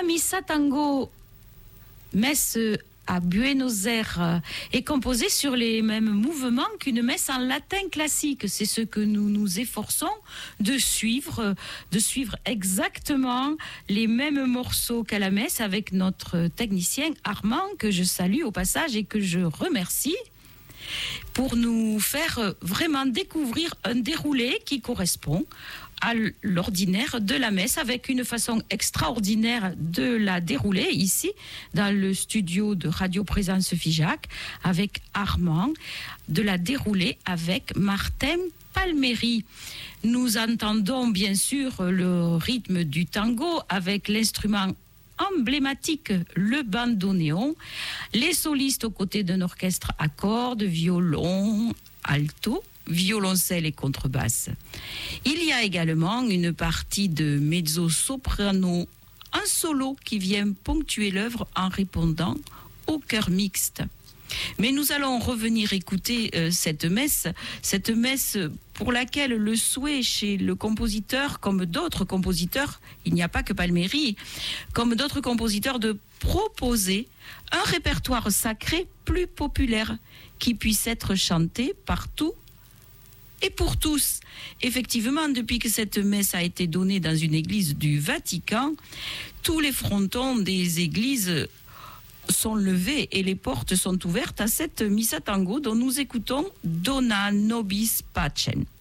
Missa Tango, messe à Buenos Aires, est composée sur les mêmes mouvements qu'une messe en latin classique. C'est ce que nous nous efforçons de suivre exactement les mêmes morceaux qu'à la messe avec notre technicien Armand, que je salue au passage et que je remercie, pour nous faire vraiment découvrir un déroulé qui correspond à l'ordinaire de la messe, avec une façon extraordinaire de la dérouler ici dans le studio de Radio Présence Figeac avec Armand, de la dérouler avec Martin Palmieri. Nous entendons bien sûr le rythme du tango avec l'instrument emblématique, le bandoneon, les solistes aux côtés d'un orchestre à cordes, violon, alto, violoncelle et contrebasse. Il y a également une partie de mezzo-soprano en solo qui vient ponctuer l'œuvre en répondant au chœur mixte. Mais nous allons revenir écouter cette messe pour laquelle le souhait chez le compositeur, comme d'autres compositeurs, il n'y a pas que Palmieri, comme d'autres compositeurs, de proposer un répertoire sacré plus populaire qui puisse être chanté partout et pour tous. Effectivement, depuis que cette messe a été donnée dans une église du Vatican, tous les frontons des églises sont levés et les portes sont ouvertes à cette Missa Tango dont nous écoutons Dona Nobis Pacem.